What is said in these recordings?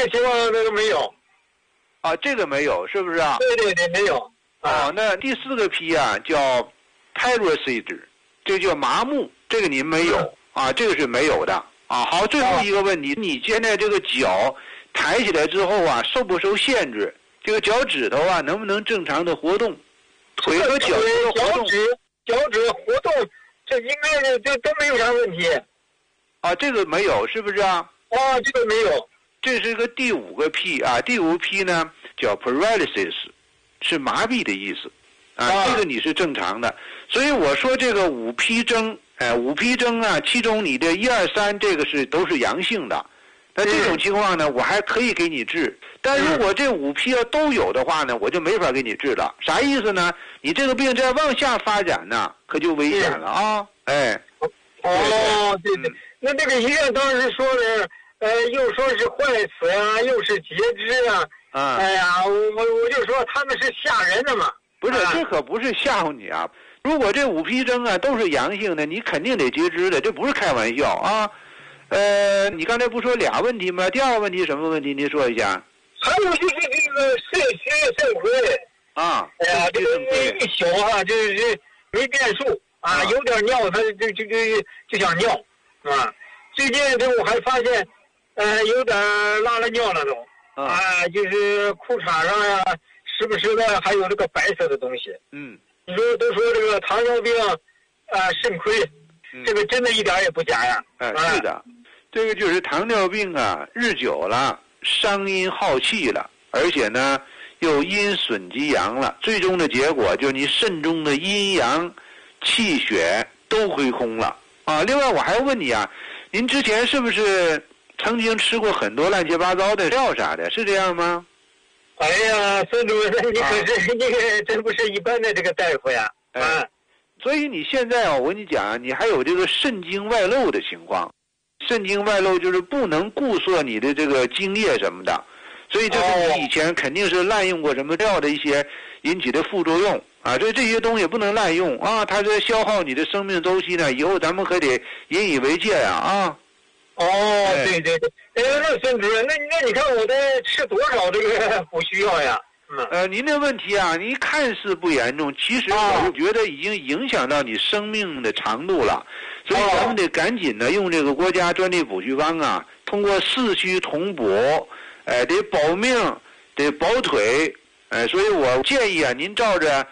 个情况那个没有。 啊，这个没有，是不是啊？ 对，没有。 哦，那第4个批啊叫 paralysis， 这叫麻木，这个您没有啊，这个是没有的啊。好，最后一个问题，你现在这个脚抬起来之后啊，受不受限制？这个脚趾头啊，能不能正常的活动？腿和脚趾头活动？ 脚趾活动，这应该是这都没有啥问题。 啊，这个没有，是不是啊？ 啊，这个没有。 这是一个第5个批啊，第5批呢叫 paralysis， 是麻痹的意思啊，这个你是正常的。所以我说这个5批征，5批征啊，其中你的1、2、3这个都是阳性的。那这种情况呢，我还可以给你治，但如果这5批都有的话呢，我就没法给你治了。啥意思呢？你这个病再往下发展呢，可就危险了啊！哎， 哦，对，那这个医院当时说的，又说是坏死呀，又是截肢啊。哎呀，我就说他们是吓人的嘛。 不是，这可不是吓唬你啊！如果这5批征啊都是阳性的，你肯定得截肢的，这不是开玩笑啊！你刚才不说俩问题吗？第2个问题什么问题？您说一下。 还有就是这个肾虚肾亏啊， 哎呀，这个一小啊，就是没变数啊，有点尿他就想尿啊。最近这我还发现，有点拉了尿了都啊，就是裤衩上呀，时不时的还有这个白色的东西。你说都说这个糖尿病肾亏，这个真的一点也不假呀。 是的。这个就是糖尿病啊，日久了，伤阴耗气了，而且呢，又阴损及阳了，最终的结果就是你肾中的阴阳、气血都亏空了啊。另外，我还问你啊，您之前是不是曾经吃过很多乱七八糟的药啥的，是这样吗？ 哎呀，孙主任，你可是你可真不是一般的这个大夫呀！ 所以你现在啊，我跟你讲啊，你还有这个肾精外漏的情况。肾精外漏就是不能固摄你的这个精液什么的，所以这是你以前肯定是滥用过什么药的一些引起的副作用啊，所以这些东西不能滥用啊，它这消耗你的生命周期呢，以后咱们可得引以为戒呀啊。 对，那孙主任，那你看我得吃多少这个补虚药呀？ 您这问题啊，您看似不严重，其实我是觉得已经影响到你生命的长度了。所以咱们得赶紧的用这个国家专利补虚方啊，通过四虚同补，得保命，得保腿，所以我建议啊，您照着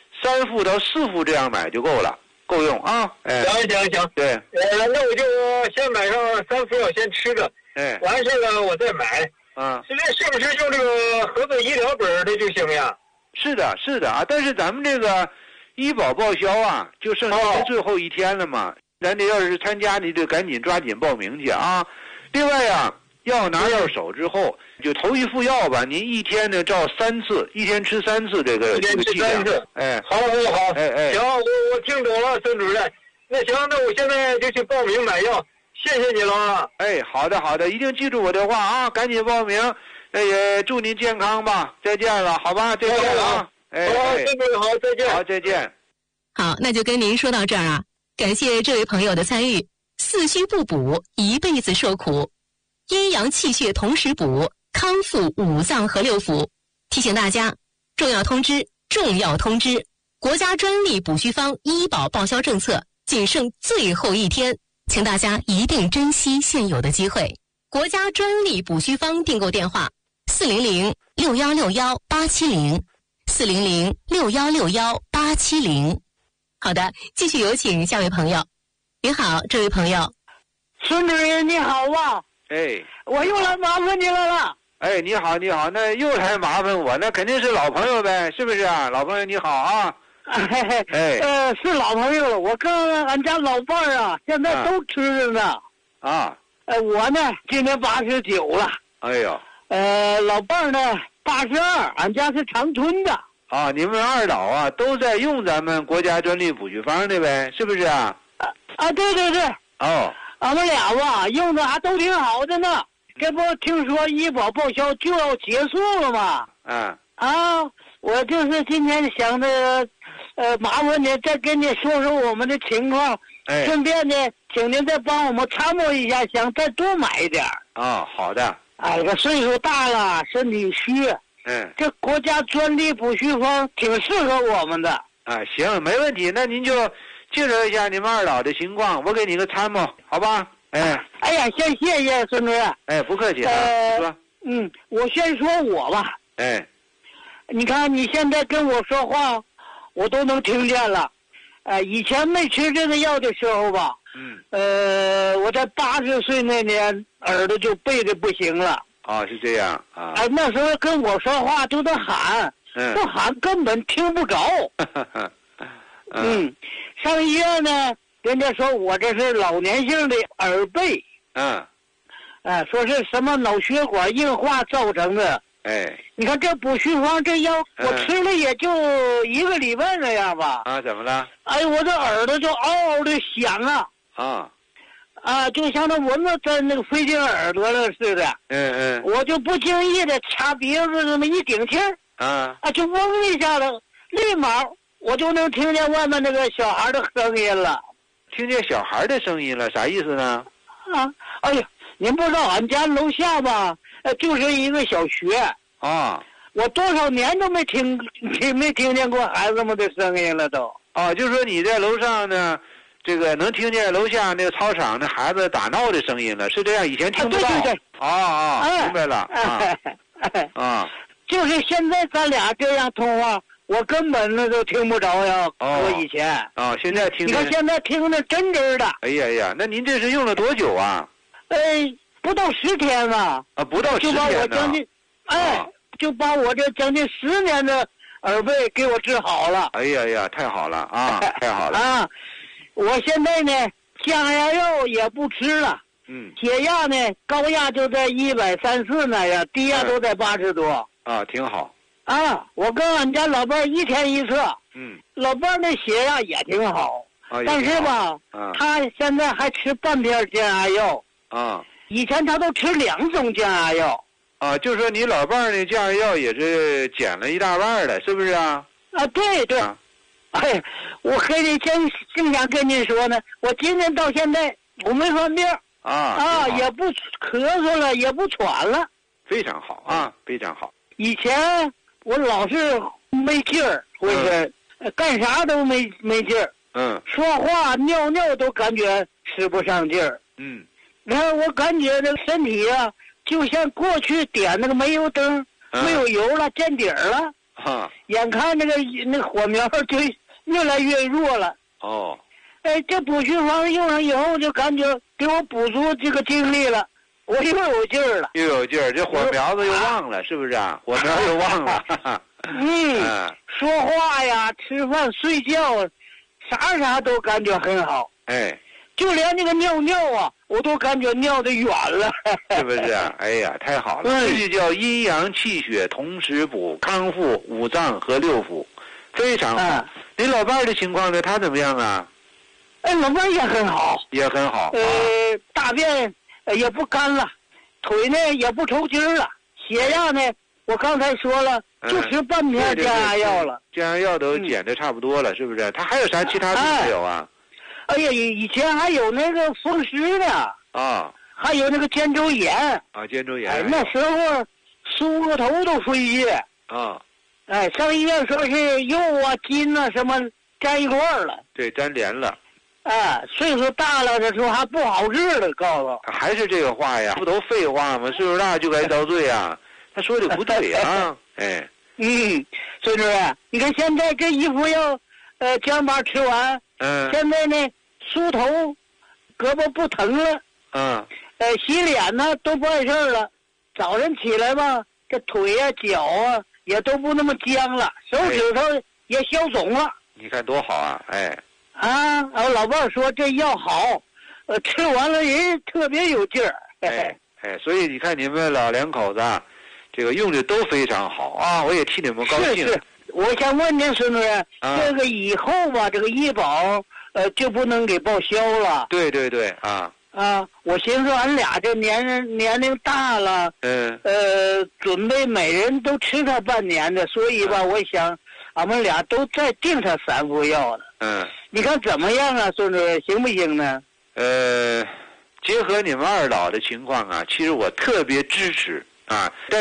3副到4副这样买就够了，够用啊。 行。 对。 那我就先买上3副药先吃着，完事了我再买。现在是不是用这个合作医疗本的就行呀？ 是的啊，但是咱们这个医保报销啊，就剩下最后1天了嘛。咱这要是参加，你得赶紧抓紧报名去啊！另外啊，药拿到手之后，就头1副药吧，您1天呢照3次，1天吃3次这个剂量。 好。行，我听懂了，孙主任。那行，那我现在就去报名买药，谢谢你了。 好的，一定记住我的话啊，赶紧报名。也祝您健康吧，再见了，好吧，再见了啊。 孙主任好，再见。 好，再见。 好，那就跟您说到这儿啊。感谢这位朋友的参与，四虚不补，一辈子受苦；阴阳气血同时补，康复5脏和6腑。提醒大家，重要通知！国家专利补虚方医保报销政策仅剩最后1天，请大家一定珍惜现有的机会。国家专利补虚方订购电话：400-6161-870，400-6161-870。好的，继续有请下位朋友。你好，这位朋友。 孙主任你好啊！我又来麻烦你了。 你好，那又来麻烦我，那肯定是老朋友呗，是不是啊？老朋友你好啊！ 是老朋友了。我跟俺家老伴儿啊，现在都吃着呢。我呢今年89了。老伴儿呢82，俺家是长春的。 你们2老啊都在用咱们国家专利补虚方的呗，是不是啊？ 对。俺们俩吧用的还都挺好的呢。这不听说医保报销就要结束了吗？我就是今天想着，麻烦您再跟你说说我们的情况，顺便呢，请您再帮我们参谋一下，想再多买一点。 好的。 哎，这岁数大了，身体虚。这国家专利补虚方挺适合我们的。 啊，行，没问题。那您就介绍一下你们二老的情况，我给你个参谋，好吧？哎呀，先谢谢孙主任。 哎，不客气啊。说。 我先说我吧。 哎， 你看你现在跟我说话，我都能听见了。以前没吃这个药的时候吧，我在80岁那年耳朵就背的不行了。 哦，是这样啊。 那时候跟我说话都得喊，不喊根本听不着。上医院呢，人家说我这是老年性的耳背。说是什么脑血管硬化造成的。你看这补虚方这药，我吃了也就1个礼拜那样吧。 怎么了？ 我这耳朵就嗷嗷的响啊。就像那蚊子在那个飞进耳朵了似的。我就不经意的掐鼻子这么一顶气儿。就嗡一下子，立马我就能听见外面那个小孩的声音了。 听见小孩的声音了，啥意思呢？ 哎呀，您不知道俺家楼下吧，就是一个小学。我多少年都没听见过孩子们的声音了都。 就是说你在楼上呢，这个能听见楼下那个操场那孩子打闹的声音了，是这样？以前听不到。 对。 明白了。 就是现在咱俩这样通话，我根本那都听不着呀。我以前。 现在听。 你看现在听的真的。 哎呀，那您这是用了多久啊？ 不到10天吧。 不到10天呢。 就把我将近，就把我这将近10年的耳背给我治好了。 哎呀，太好了啊！太好了。 我现在呢，降压药也不吃了。血压呢，高压就在130那样，低压都在80多。 挺好。 我跟俺家老伴1天1测。老伴那血压也挺好。但是吧，他现在还吃半片降压药。以前他都吃2种降压药。 就说你老伴儿那降压药也是减了一大半了，是不是啊？ 对。我正想跟您说呢，我今年到现在我没犯病。也不咳嗽了，也不喘了。 非常好啊，非常好。 以前我老是没劲儿，或者干啥都没劲儿。说话尿都感觉使不上劲儿。然后我感觉这个身体啊，就像过去点那个煤油灯，没有油了，见底儿了。眼看那个火苗就越来越弱了。这补虚方用上以后，就感觉给我补足这个精力了，我又有劲儿了。 又有劲儿，这火苗子又旺了，是不是啊？火苗又旺了。 说话呀，吃饭、睡觉，啥都感觉很好。就连那个尿啊，我都感觉尿得远了。 是不是啊？哎呀，太好了！这就叫阴阳气血同时补，康复五脏和六腑，非常好。你老伴儿的情况呢？他怎么样啊？ 老伴儿也很好。 也很好。 大便也不干了，腿呢也不抽筋了，血压呢，我刚才说了，就吃半片降压药了。 降压药都减的差不多了，是不是？他还有啥其他病没有啊？ 以前还有那个风湿呢。还有那个肩周炎。 肩周炎。 那时候梳个头都费劲。上医院说是肉啊、筋啊什么粘一块儿了。 对，粘连了。 岁数大了的时候还不好治了，告诉他还是这个话呀，不都废话吗？岁数大就该遭罪啊！他说的不对啊。 孙主任，你看现在这衣服要姜巴吃完，现在呢梳头胳膊不疼了。洗脸呢都不碍事了，早晨起来吧，这腿啊脚啊也都不那么僵了，手指头也消肿了。 你看多好啊！ 我老伴说这药好，吃完了人特别有劲儿。 所以你看你们老两口子，这个用的都非常好啊！我也替你们高兴。 是，我想问您孙主任，这个以后吧，这个医保就不能给报销了。 对。 我寻思俺俩这年龄大了，准备每人都吃他半年的，所以吧，我想俺们俩都再订他3副药的。你看怎么样啊，孙主任，行不行呢？ 结合你们二老的情况啊，其实我特别支持啊。